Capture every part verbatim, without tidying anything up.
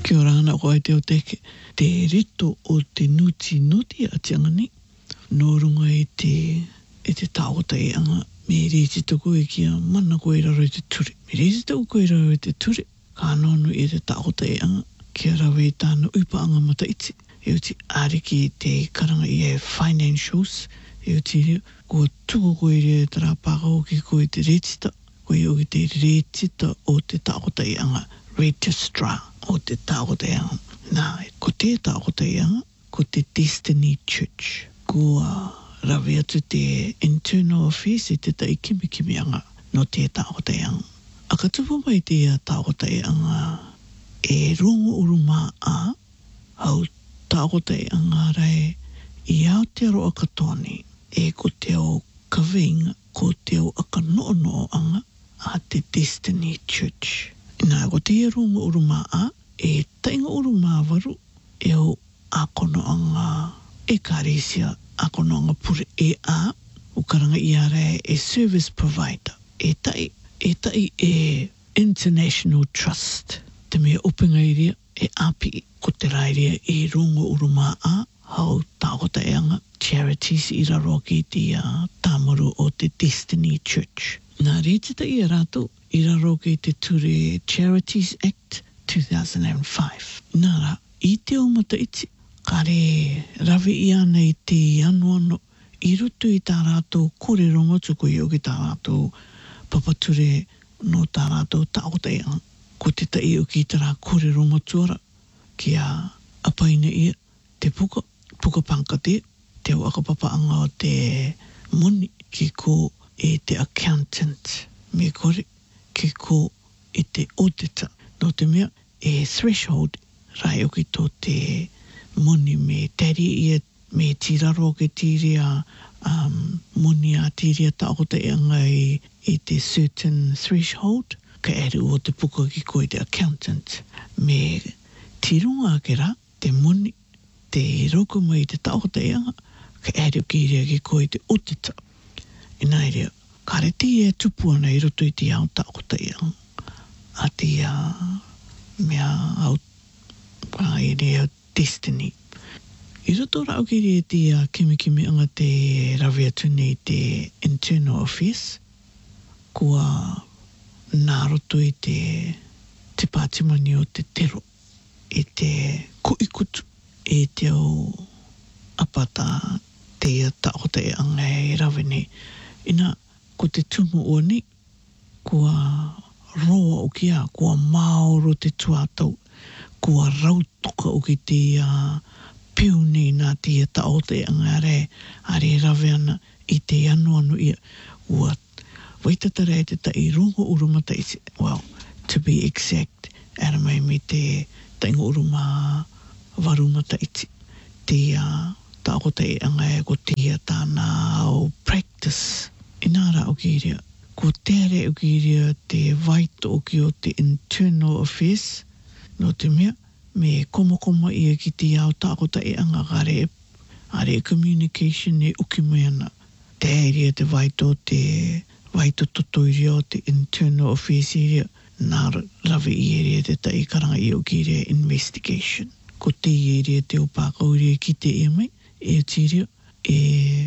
Kia ora ana koe te o teke. Te rito o te nuti nuti a te angani. Nō runga e te, e te tāota e anga. Me reti toko e kia mana koe raro e te ture. Me reti toko koe raro e te ture. Ka anonu e te tāota e anga. Kia rawe tāna upa anga mata iti. E uti ariki te karanga i e financials. E uti rea, kua tuko koe rea tara pākau ki koe te retita. Koe o ki te retita o te tāota e anga. Registrar o te tāota e anga. Nā, ko te tāota e anga, ko te Destiny Church. Kua rawe atu te internal affairs e te tai kimi kimi anga no te tāota e anga. A ka tupu mai te tāota e anga e rongo uruma a hau tāota e anga rai i Aotearoa katoani e ko te o kaweinga ko te o aka noono anga a te Destiny Church. Nā, ko te rongo uruma a e tainga uruma waru e o akono anga e karesia akono anga pure e a o karanga i are e service provider e tai e tai e International Trust te mea openga iria e api ko te rairia e rongo uruma a hau tāota e anga charities i raro ki te uh, tāmaru o te Destiny Church. Nā rītita i a rātou i raro ki te Ture Charities Act two thousand five. Nara, i te o mata iti, kare rawe i ana i te anuano, i rutu i tā rātou kore rongo tuku i o ki tā rātou papature no tā rātou tāota e anga. Ko te tai o ki tā rā kore rongo tuara, kia apaina ia te puka, puka panka te, te o akapapa anga o te moni, ki ko e te accountant, me kore, ki ko e te auditor. No te mea, e threshold, rai o ki tō te moni me tari ia, me tiraro ke tiria um, moni a tiria tāota e anga i, i te certain threshold, ka eru o te puka ki koe te accountant. Me tirunga ke rā, te moni, te roko mai te tāota e anga, ka eru ki rea ki koe te auditor. E nai rea, ka re te e tupu ana i roto i te au tāota e anga. A te uh, mea au pa i rea Destiny. I roto rao ki rea te uh, kimi kimi anga te rawe atu nei te internal affairs. Kua nā roto i te te pātimani o te tero. E te kuikutu. E te o apata te tāota e anga e rawe nei. Ina, ko te tumu o ni, kua roa o kia, kua maoro te tuatau, kua rautoka o ki te uh, piu nei nā te tāota e anga re, are rawe ana i te anu anu ia, ua waitatara e te tai rongo urumata isi, well, to be exact, ara mai me te taingo uruma warumata iti, te uh, tāota e anga e ko te tāna o practice, inara o ki rea, ko tere o ki rea te waito o ki o te internal affairs, no te mea, me koma koma ia ki te au tākota e anga gare, are communication e uki mai ana. Te area te waito, te waito toto i rea o te internal affairs i rea, nā rawe i area te tai karanga i o ki rea investigation. Ko te i area te o pākau rea ki te e mai, e ti rea, e,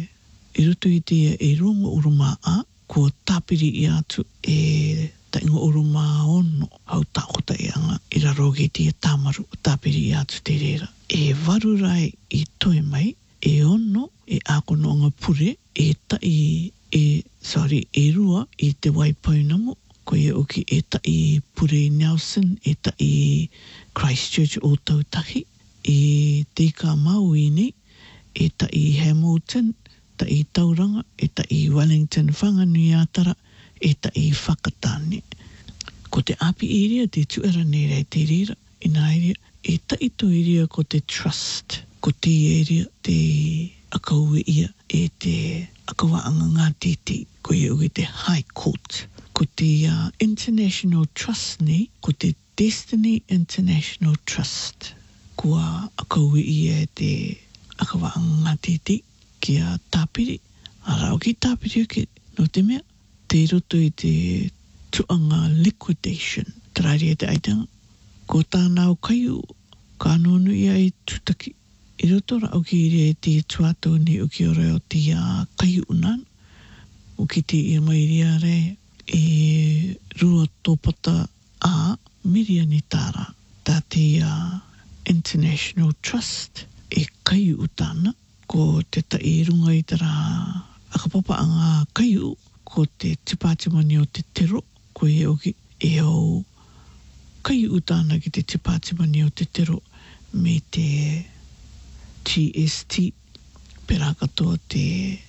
e rutu i te e rongo uruma a, ko tāpiri i atu e taingo uruma ono hau tākota e anga i raro ki te tāmaru tāpiri i atu te rera. E warurai i toi mai, e ono e akono anga pure, e tai e, sorry, e rua i te waipaunamu, ko ia uki e tai pure Nelson, e tai Christchurch o Tautahi, e te ka mau i nei, e tai Hamilton, tai Tauranga, e tai Wellington Whanganui Atara, e tai Whakatane. Ko te api iria te tuera nei rei te rira, ina iria, e tai to iria ko te trust, ko te iria te akaue ia, e te akawaanga ngā titi, ko ia uki te High Court, ko te uh, International Trust nei, ko te Destiny International Trust, kua akaue ia e te akawaanga ngā titi, kia tāpiri, arao ki tāpiri uke, no te mea, te roto i te tuanga liquidation, tarari e te aitanga, Ko tānau kaiu, ka nonu ia i tutaki. I roto ra o ki ire te tuato ni o ki ore o te uh, kaiu unan. O ki te ia mai ria re e rua tōpata a miria ni tāra. Tā te uh, International Trust e kaiu utana. Ko te tai runga i tara akapapa a ngā kaiu. Ko te tipātimani o te tero. Ko e oki e au kaiu utana ki te tipātimani o te tero me te G S T. Pera katoa te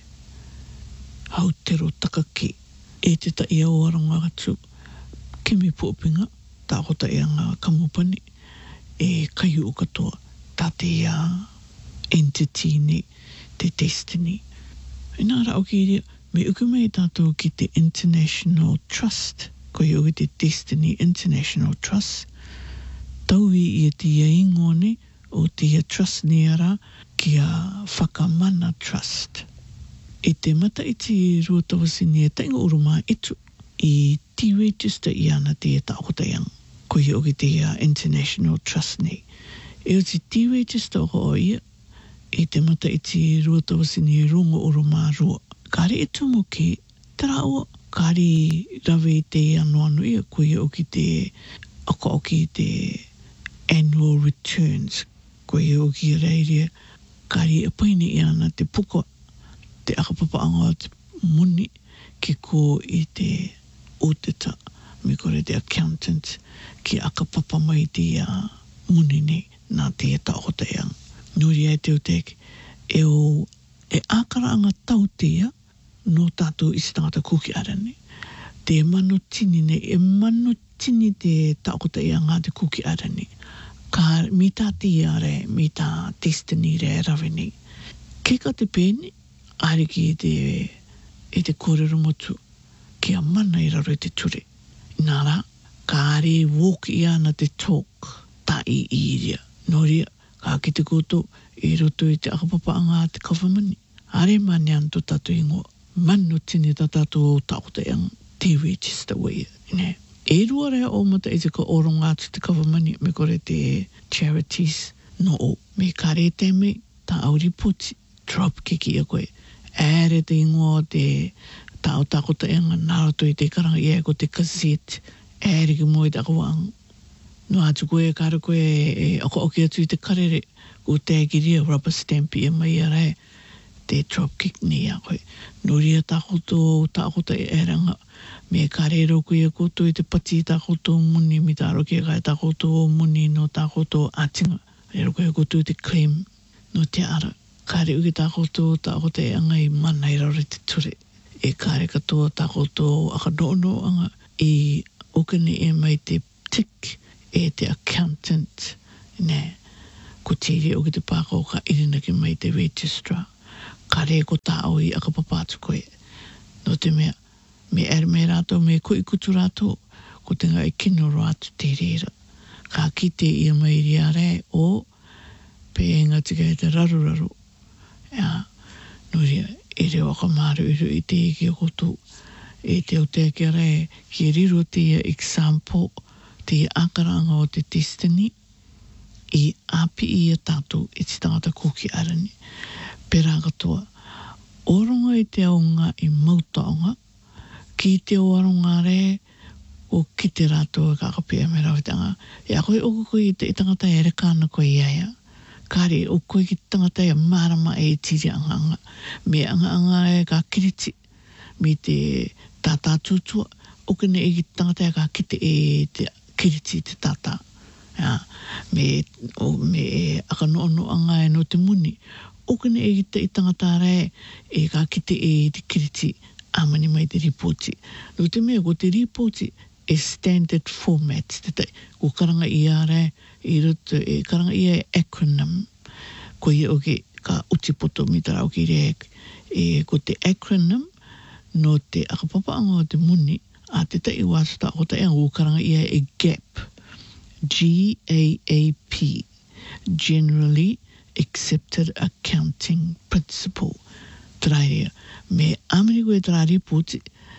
hautero takake. E te tai au aronga atu. Kimi puopinga. Tā hota e anga kamupani. E kaiu o katoa. Tā te uh, entity ni, te destiny. E nā rao ki rea, me uku mei tātou ki te International Trust, ko i oki te Destiny International Trust, taui i te ia ingone o te ia trust ni ara ki a Whakamana Trust. E te mata i te ruatawasi ni e tainga uruma etu i ti register i ana te e taokotaiang, ko i oki te uh, International Trust ni. E o te ti register o ia, e te mata i te ruatawasi ni rongo o roma rua. Kāre e tumo ki, tera ua, kāre rawe i te anu anu ia, ko i oki te, aka oki te annual returns, ko i oki reiria, kāre e paini i ana te puka, te akapapa anga te muni, ki ko i te auditor, me kore te accountant, ki akapapa mai te uh, muni nei, nā te e taokoteang. Nuri e te uteke, e o, e ākara anga tau tea, no tātou isi tangata kuki arani. Te manu tini nei, e manu tini te taokota i anga te kuki arani. Ka mi tā tia re, mi tā destiny re rawe nei. Keka te pēni, are ki te, e te kōrero motu, ki a mana i raro i te ture. Nara, ka are walk i ana te talk, tā i iria. Noria, ka ki te koto, i roto i te akapapa anga te kawhamani. Are mani anto tātou ingoa. Manu tini tā tātou o taota yang te register wei. Ne. E rua rea o mata i te ka oronga atu te kawhamani me kore te charities no o. Me kare te me, tā au ripoti, drop kiki a koe. Ere te ingoa te tāo tākota enga nārato i te karanga i ko te gazette. Ere ki mo i te akawang. No atu koe, kāra koe, e ako oki atu i te karere, ko tēki ria rubber stamp i e mai a rei, te dropkick ni a koe. No ria tākoto, tākota e eranga, me karero koe a koto i te pati tākoto muni, mi tāro ki a kai tākoto muni no tākoto atinga. Rero koe a koto i te claim, no te ara. Kare uki tākoto, tākota e anga i mana i rare te ture. E kare katoa tākoto aka noono anga i okane e mai te tick, e te accountant, ne, ko tere o ki te pāko ka irina ki mai te registrar. Ka re ko tāo i akapapātu koe. No te mea, me ere me rātou, me koi kutu rātou, ko te ngai kino rātu te reira. Ka kite i a mai ria re o, pe e ngati kai te raru raru. Ja, no ria, e reo akamaru iru i te eki o kotu, e te o te ake re, ki riro te example, te akaranga o te destiny i api i a tātou i te tangata kuki arani. Pera katoa, oronga i te aonga i mautaonga, ki te o aronga re o ki te rātou e kakapia me rawitanga. E a koe oko koe i te tangata e rekana koe iaia. Kare o koe ki tangata e marama e tiri anga anga. Me anga anga e ka kiriti, me te tātā tūtua, o kene e ki tangata e ka kite e te kiriti te tata. Ja, me, o, me e aka noono anga e no te muni. O kene e te tangata re e ka kite e te kiriti amani mai te ripoti. No te mea ko te ripoti e standard format. Te tai, ko karanga ia re, i roto, e karanga ia e acronym. Ko ia oke ka utipoto mi tara oki re e ko te acronym no te akapapa anga o te muni. A te tai wāsata o te ea karanga ia e GAP. G A A P. Generally Accepted Accounting Principle. Trairia. Me amiri koe tara ripoti,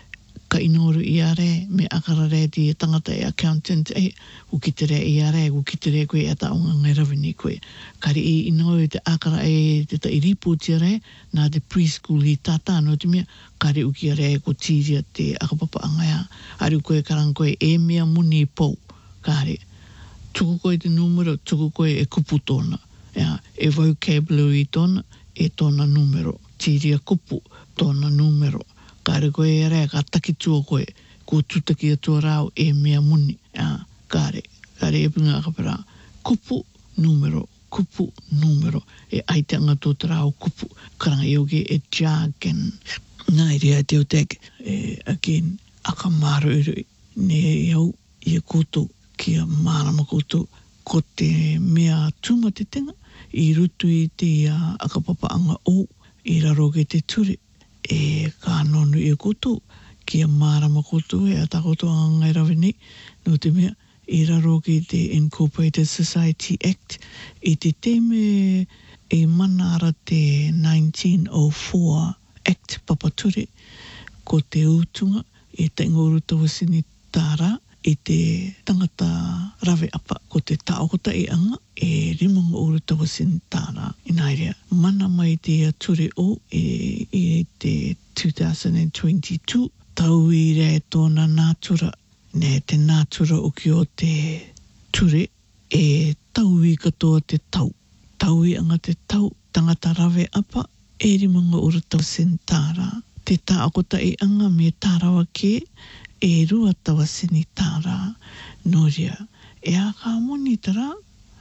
ka inoru i are me akara re di tangata e accountant e ukitere i are ukitere koe ata onga ngai rawini koe kari i inoru te akara e te ta iripu ti are na te preschool i tata no te mea kari uki are ko tiria te akapapa angaya ari koe karang koe e mea muni pou kari tuku koe te numero tuku koe e kupu tona ya, e vocabulary tona e tona numero tiria kupu tona numero kare koe e rea ka takitua koe ko tutaki atua rao e mea muni ya, kare kare e punga kapara kupu numero kupu numero e aitanga tō te rao kupu karanga ioge e jargon ngai rea te o teke e again akamaru irui ne iau i a koto ki a marama koto ko te mea tuma te tenga i rutu i te uh, akapapa anga o i raro ke te ture e ka nonu i a koto ki a marama koto e a takoto a ngai rawini no te mea i raro ke te Incorporated Society Act i te teme e manara te nineteen oh four Act papature ko te utunga e te ngoru tawasini tāra i te tangata rawe apa ko te taokota i anga e rimanga uru tawasini tāra inairea mana mai te ature o e, e te two thousand twenty-two tau i re tōna nātura ne te nātura o ki o te ture e tau i katoa te tau tau i anga te tau tangata rawe apa e rimanga uru tawasini tāra te taokota i anga me tārawa ke e rua tawasini tāra noria e a ka moni tara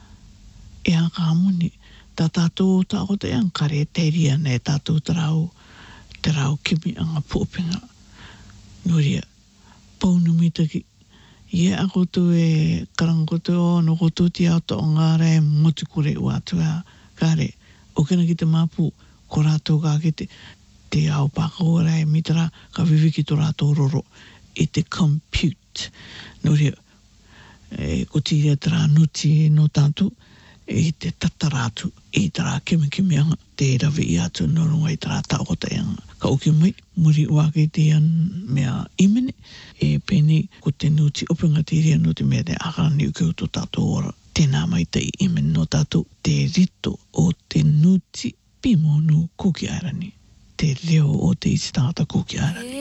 e a ka moni ta tātou taokota i anga kare te ria ne tātou tarau te rau kimi anga pōpinga noria paunu mitaki ie a koto e karangoto o no koto ti auto o ngare motu kore uatua kare o kena ki te mapu ko rātou ka ki te te au pākaora e mitara ka viviki tō rātou roro i te compute no rea e ko tiria tara nuti no tātou i te tataratu i tara kemi kemi anga te rawe i atu no runga i tara taokota e anga ka uki mai muri wake te an mea imene e peni ko te nuti openga tiria no te mea te akarani uke o tō tātou ora tēnā mai te imene no tātou te rito o te nuti pimonu kuki airani te leo o te isi tāta kuki airani